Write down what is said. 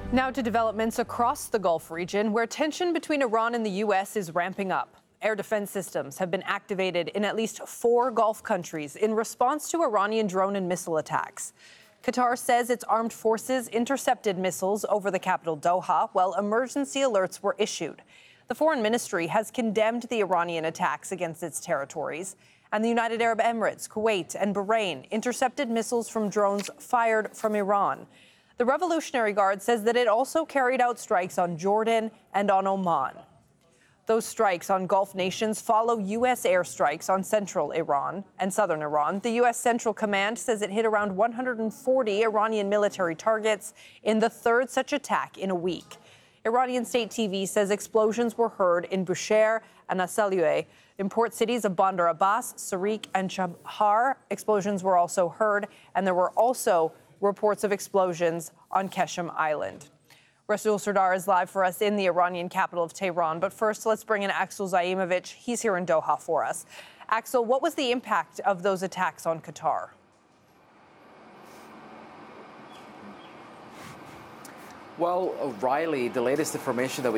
Now to developments across the Gulf region, where tension between Iran and the U.S. is ramping up. Air defense systems have been activated in at least 4 Gulf countries in response to Iranian drone and missile attacks. Qatar says its armed forces intercepted missiles over the capital Doha, while emergency alerts were issued. The foreign ministry has condemned the Iranian attacks against its territories, and the United Arab Emirates, Kuwait, and Bahrain intercepted missiles from drones fired from Iran. The Revolutionary Guard says that it also carried out strikes on Jordan and on Oman. Those strikes on Gulf nations follow U.S. airstrikes on central Iran and southern Iran. The U.S. Central Command says it hit around 140 Iranian military targets in the third such attack in a week. Iranian state TV says explosions were heard in Bushehr and Asalueh. In port cities of Bandar Abbas, Sarik, and Chabahar, explosions were also heard, and there were also reports of explosions on Qeshm Island. Rasul Sardar is live for us in the Iranian capital of Tehran. But first, let's bring in Axel Zaimovich. He's here in Doha for us. Axel, what was the impact of those attacks on Qatar? Well, Riley, the latest information that we